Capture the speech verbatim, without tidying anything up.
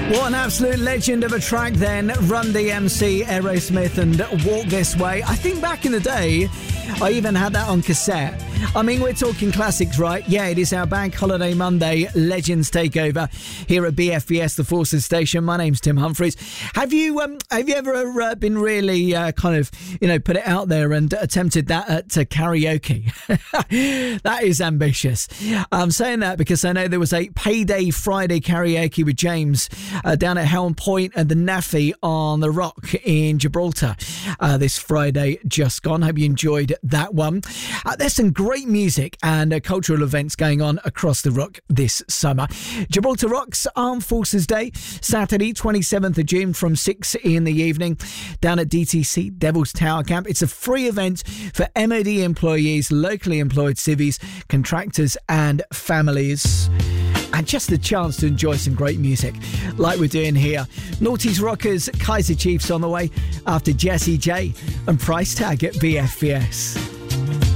What an absolute legend of a track then. Run D M C, Aerosmith and Walk This Way. I think back in the day, I even had that on cassette. I mean, we're talking classics, right? Yeah, it is our Bank Holiday Monday Legends Takeover here at B F B S, the Forces Station. My name's Tim Humphries. Have you um, have you ever uh, been really uh, kind of, you know, put it out there and attempted that at uh, karaoke? That is ambitious. I'm saying that because I know there was a Payday Friday karaoke with James uh, down at Helm Point and the Naffy on the Rock in Gibraltar uh, this Friday just gone. Hope you enjoyed that one. Uh, there's some great music and uh, cultural events going on across the Rock this summer. Gibraltar Rock's Armed Forces Day, Saturday twenty-seventh of June from six in the evening down at D T C Devil's Tower Camp. It's a free event for M O D employees, locally employed civvies, contractors and families. And just the chance to enjoy some great music like we're doing here. Naughty's Rockers, Kaiser Chiefs on the way after Jessie J and Price Tag at B F B S.